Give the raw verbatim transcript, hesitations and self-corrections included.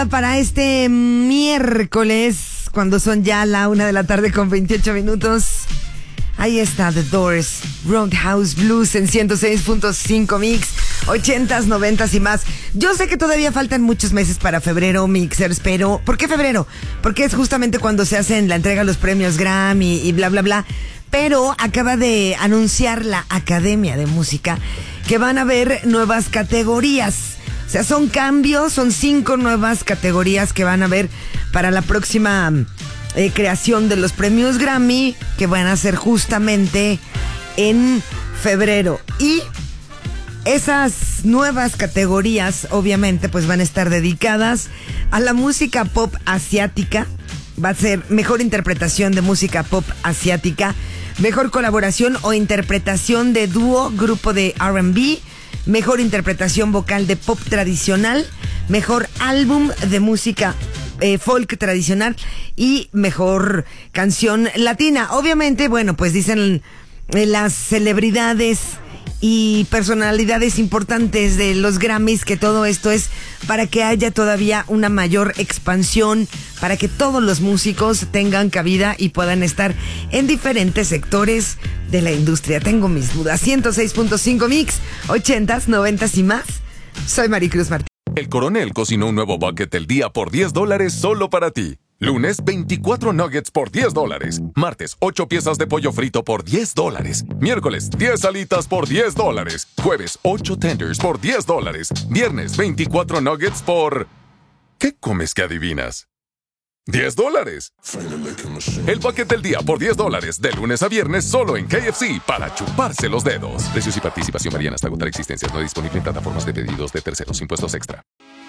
Para este miércoles, cuando son ya la una de la tarde con veintiocho minutos, ahí está The Doors, Roundhouse Blues en ciento seis punto cinco Mix, ochentas, noventas y más. Yo sé que todavía faltan muchos meses para febrero, Mixers, pero ¿por qué febrero? Porque es justamente cuando se hacen la entrega de los premios Grammy y bla, bla, bla. Pero acaba de anunciar la Academia de Música que van a haber nuevas categorías. O sea, son cambios, son cinco nuevas categorías que van a haber para la próxima eh, creación de los premios Grammy, que van a ser justamente en febrero. Y esas nuevas categorías, obviamente, pues van a estar dedicadas a la música pop asiática. Va a ser mejor interpretación de música pop asiática, mejor colaboración o interpretación de dúo, grupo de R and B, mejor interpretación vocal de pop tradicional, mejor álbum de música eh, folk tradicional y mejor canción latina. Obviamente, bueno, pues dicen eh, las celebridades y personalidades importantes de los Grammys que todo esto es para que haya todavía una mayor expansión, para que todos los músicos tengan cabida y puedan estar en diferentes sectores de la industria. Tengo mis dudas. ciento seis punto cinco Mix, ochentas, noventas y más. Soy Maricruz Martínez. El Coronel cocinó un nuevo bucket del día por diez dólares solo para ti. Lunes, veinticuatro nuggets por diez dólares. Martes, ocho piezas de pollo frito por diez dólares. Miércoles, diez alitas por diez dólares. Jueves, ocho tenders por diez dólares. Viernes, veinticuatro nuggets por... ¿Qué comes que adivinas? diez dólares. El bucket del día por diez dólares. De lunes a viernes solo en K F C para chuparse los dedos. Precios y participación varían hasta agotar existencias. No disponible en plataformas de pedidos de terceros. Impuestos extra.